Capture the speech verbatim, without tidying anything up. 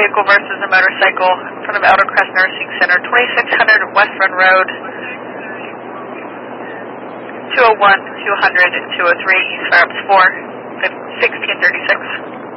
vehicle versus a motorcycle in front of Eldercrest Nursing Center, twenty-six hundred West Run Road, two oh one, two hundred, and two oh three, East Fire Ups four, sixteen thirty-six.